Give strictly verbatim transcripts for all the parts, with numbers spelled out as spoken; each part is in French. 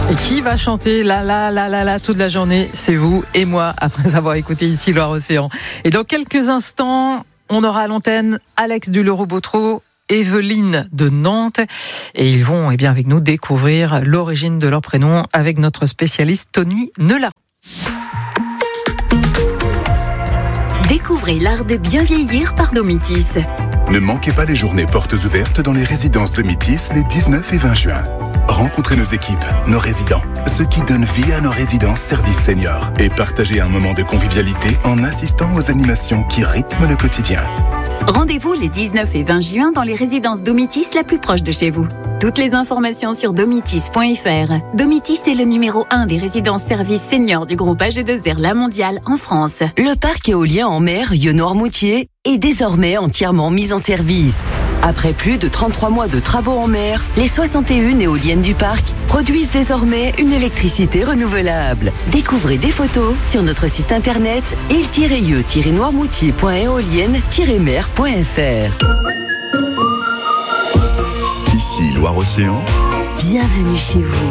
Et qui va chanter la la la la la toute la journée? C'est vous et moi, après avoir écouté ici Loire-Océan. Et dans quelques instants, on aura à l'antenne Alex du Loro-Botro, Evelyne de Nantes, et ils vont, eh bien, avec nous découvrir l'origine de leur prénom avec notre spécialiste Tony Neula. Découvrez l'art de bien vieillir par Domitis. Ne manquez pas les journées portes ouvertes dans les résidences Domitis les dix-neuf et vingt juin. Rencontrez nos équipes, nos résidents, ceux qui donnent vie à nos résidences services seniors, et partagez un moment de convivialité en assistant aux animations qui rythment le quotidien. Rendez-vous les dix-neuf et vingt juin dans les résidences Domitis la plus proche de chez vous. Toutes les informations sur domitis point f r. Domitis est le numéro un des résidences services seniors du groupe A G deux R La Mondiale en France. Le parc éolien en mer Yonne-Noirmoutier est désormais entièrement mis en service. Après plus de trente-trois mois de travaux en mer, les soixante et une éoliennes du parc produisent désormais une électricité renouvelable. Découvrez des photos sur notre site internet île tiret yeux tiret noirmoutier point éolienne tiret mer point f r. Ici Loire-Océan. Bienvenue chez vous.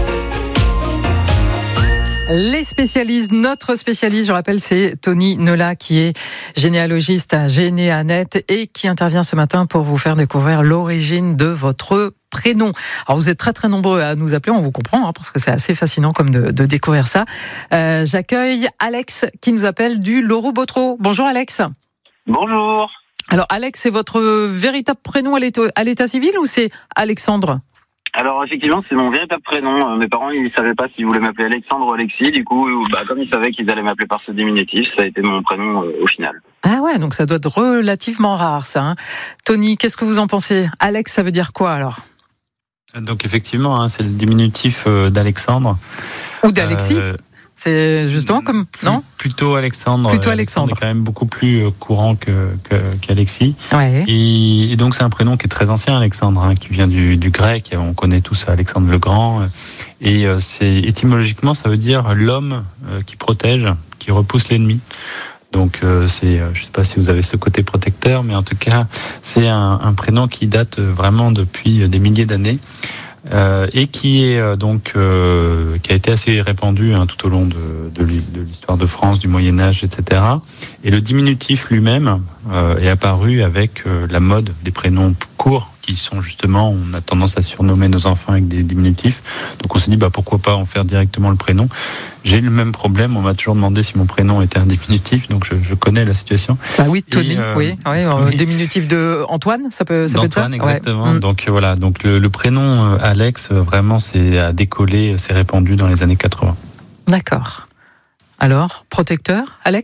Les spécialistes, notre spécialiste, je rappelle, c'est Tony Neula qui est généalogiste à Généanet et qui intervient ce matin pour vous faire découvrir l'origine de votre prénom. Alors vous êtes très très nombreux à nous appeler, on vous comprend, hein, parce que c'est assez fascinant comme de, de découvrir ça. Euh, j'accueille Alex qui nous appelle du Loro-Botro. Bonjour Alex. Bonjour. Alors Alex, c'est votre véritable prénom à l'état, à l'état civil ou c'est Alexandre ? Alors effectivement, c'est mon véritable prénom. Mes parents, ils savaient pas s'ils voulaient m'appeler Alexandre ou Alexis. Du coup, bah, comme ils savaient qu'ils allaient m'appeler par ce diminutif, ça a été mon prénom euh, au final. Ah ouais, donc ça doit être relativement rare ça. Hein. Tony, qu'est-ce que vous en pensez ? Alex, ça veut dire quoi alors ? Donc effectivement, hein, c'est le diminutif euh, d'Alexandre. Ou d'Alexis euh, C'est justement comme... non ? Plutôt Alexandre. Plutôt Alexandre. Alexandre est quand même beaucoup plus courant que, que, qu'Alexis. Ouais. Et, et donc c'est un prénom qui est très ancien, Alexandre, hein, qui vient du, du grec. On connaît tous Alexandre le Grand. Et euh, c'est, étymologiquement, ça veut dire l'homme euh, qui protège, qui repousse l'ennemi. Donc euh, c'est, euh, je ne sais pas si vous avez ce côté protecteur, mais en tout cas, c'est un, un prénom qui date vraiment depuis des milliers d'années. Euh, et qui est euh, donc euh, qui a été assez répandu hein, tout au long de, de, de l'histoire de France, du Moyen Âge, et cetera. Et le diminutif lui-même euh, est apparu avec euh, la mode des prénoms courts, qui sont justement, on a tendance à surnommer nos enfants avec des diminutifs. Donc on s'est dit bah pourquoi pas en faire directement le prénom. J'ai le même problème, on m'a toujours demandé si mon prénom était un diminutif, donc je, je connais la situation. Bah oui, Tony, euh, oui, oui, oui. Diminutif de Antoine, ça peut, ça peut être ça. Antoine, exactement. Ouais. Donc voilà, donc le, le prénom Alex, vraiment, c'est à décoller, c'est répandu dans les années quatre-vingts. D'accord. Alors, protecteur, Alex ?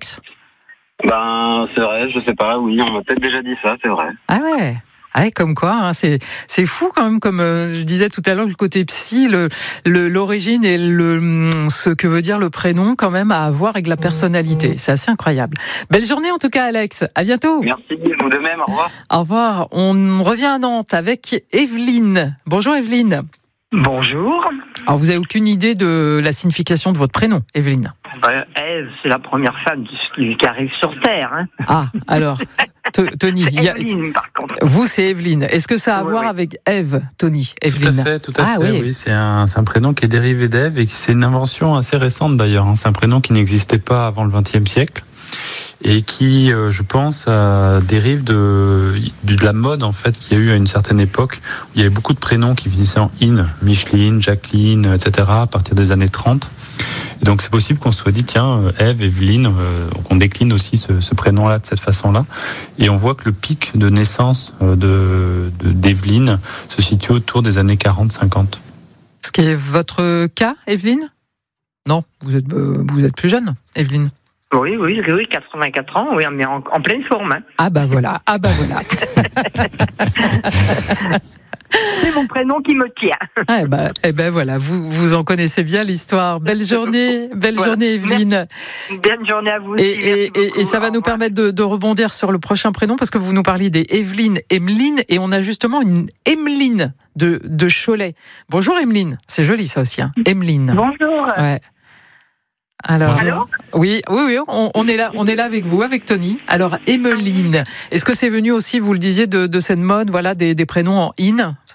Ben c'est vrai, je sais pas. Oui, on m'a peut-être déjà dit ça, c'est vrai. Ah ouais. Ah ouais, comme quoi, hein, c'est c'est fou quand même, comme euh, je disais tout à l'heure, le côté psy, le, le l'origine et le ce que veut dire le prénom quand même à voir avec la personnalité. C'est assez incroyable. Belle journée en tout cas, Alex. À bientôt. Merci, vous de même. Au revoir. Au revoir. On revient à Nantes avec Evelyne. Bonjour Evelyne. Bonjour. Alors vous avez aucune idée de la signification de votre prénom, Evelyne ? Euh, Ève, c'est la première femme qui, qui arrive sur Terre. Hein. Ah, alors, t- Tony, il y a... Evelyne, par contre. Vous, c'est Evelyne. Est-ce que ça a à Oui, voir oui. avec Ève, Tony, Evelyne ? Tout à fait, tout à ah, fait. Oui, oui, c'est un, c'est un prénom qui est dérivé d'Ève et c'est une invention assez récente d'ailleurs. Hein. C'est un prénom qui n'existait pas avant le vingtième siècle et qui, euh, je pense, euh, dérive de, de la mode en fait qu'il y a eu à une certaine époque. Où il y avait beaucoup de prénoms qui finissaient en in, Micheline, Jacqueline, et cetera. À partir des années trente. Et donc c'est possible qu'on se soit dit tiens, Ève, Evelyne, euh, qu'on décline aussi ce, ce prénom-là de cette façon-là. Et on voit que le pic de naissance euh, de, de d'Evelyne se situe autour des années quarante cinquante. Ce qui est votre cas, Evelyne ? Non, vous êtes, euh, vous êtes plus jeune, Evelyne. Oui, oui, oui, quatre-vingt-quatre ans, oui, on est en, en pleine forme. Hein. Ah bah voilà, ah bah voilà. C'est mon prénom qui me tient. Ah bah, eh ben voilà, vous, vous en connaissez bien l'histoire. Belle journée, belle Voilà. journée Evelyne. Bonne journée à vous aussi. Et, et, et, et ça va nous permettre de, de rebondir sur le prochain prénom parce que vous nous parliez des Evelyne, Emeline et on a justement une Emeline de, de Cholet. Bonjour Emeline, c'est joli ça aussi, hein. Emeline. Bonjour. Ouais. Alors, Allô oui, oui, oui, on, on est là, on est là avec vous, avec Tony. Alors, Emeline, est-ce que c'est venu aussi, vous le disiez, de, de cette mode, voilà, des, des prénoms en in ?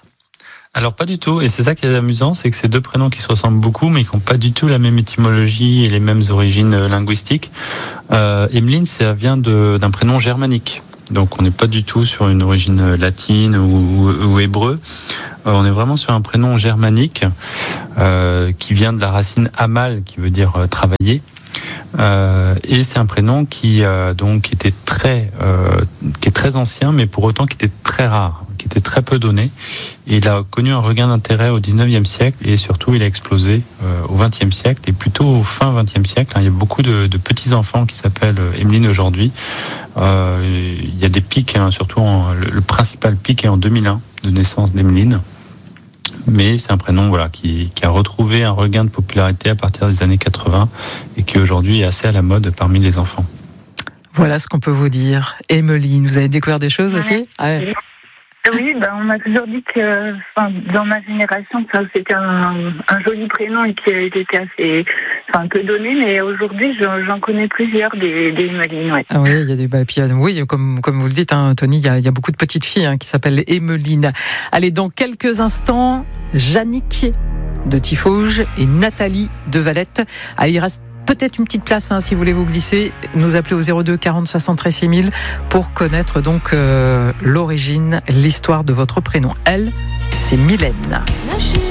Alors pas du tout, et c'est ça qui est amusant, c'est que ces deux prénoms qui se ressemblent beaucoup, mais qui n'ont pas du tout la même étymologie et les mêmes origines linguistiques. Euh, Emeline, ça vient de, d'un prénom germanique, donc on n'est pas du tout sur une origine latine ou, ou, ou hébreu. Euh, on est vraiment sur un prénom germanique euh, qui vient de la racine amal, qui veut dire euh, travailler. Euh, et c'est un prénom qui euh, donc était très, euh, qui est très ancien, mais pour autant qui était très rare, qui était très peu donné. Et il a connu un regain d'intérêt au dix-neuvième siècle et surtout il a explosé euh, au vingtième siècle et plutôt au fin vingtième siècle. Hein, il y a beaucoup de, de petits enfants qui s'appellent Emeline aujourd'hui. Euh, il y a des pics, hein, surtout en, le, le principal pic est en deux mille un de naissance d'Emeline. Mais c'est un prénom voilà, qui, qui a retrouvé un regain de popularité à partir des années quatre-vingts et qui aujourd'hui est assez à la mode parmi les enfants. Voilà ce qu'on peut vous dire. Emeline, vous avez découvert des choses aussi ? Ah ouais. Oui, ben on m'a toujours dit que enfin, dans ma génération, ça, c'était un, un joli prénom et qui était assez enfin, peu donné, mais aujourd'hui, j'en, j'en connais plusieurs des, des Emeline. Ouais. Ah oui, il y a des bah, puis, oui, comme, comme vous le dites, hein, Tony, il y, a, il y a beaucoup de petites filles hein, qui s'appellent Emeline. Allez, dans quelques instants, Jannick de Tiffauges et Nathalie de Valette. Ah, il reste peut-être une petite place hein, si vous voulez vous glisser, nous appeler au zéro deux quarante soixante-treize six mille pour connaître donc euh, l'origine, l'histoire de votre prénom. Elle, c'est Mylène.